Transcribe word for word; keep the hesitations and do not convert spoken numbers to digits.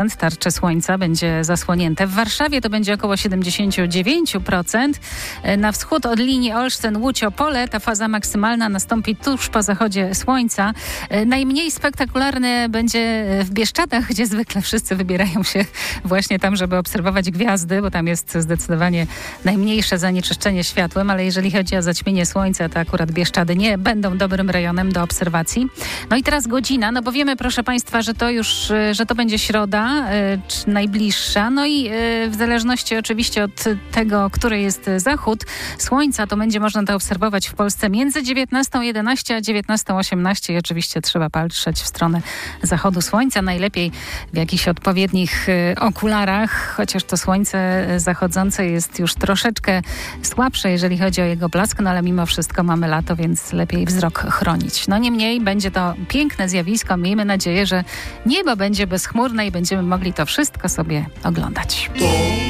Tarcze słońca będzie zasłonięte. W Warszawie to będzie około siedemdziesiąt dziewięć procent. Na wschód od linii Olsztyn-Łódź Opole ta faza maksymalna nastąpi tuż po zachodzie słońca. Najmniej spektakularne będzie w Bieszczadach, gdzie zwykle wszyscy wybierają się właśnie tam, żeby obserwować gwiazdy, bo tam jest zdecydowanie najmniejsze zanieczyszczenie światłem, ale jeżeli chodzi o zaćmienie słońca, to akurat Bieszczady nie będą dobrym rejonem do obserwacji. No i teraz godzina, no bo wiemy, proszę Państwa, że to już, że to będzie środa, czy najbliższa. No i w zależności oczywiście od tego, który jest zachód słońca, to będzie można to obserwować w Polsce między dziewiętnastą jedenaście a dziewiętnastą osiemnaście i oczywiście trzeba patrzeć w stronę zachodu słońca, najlepiej w jakichś odpowiednich okularach, chociaż to słońce zachodzące jest już troszeczkę słabsze, jeżeli chodzi o jego blask, no ale mimo wszystko mamy lato, więc lepiej wzrok chronić. No niemniej będzie to piękne zjawisko. Miejmy nadzieję, że niebo będzie bezchmurne i będziemy mogli to wszystko sobie oglądać.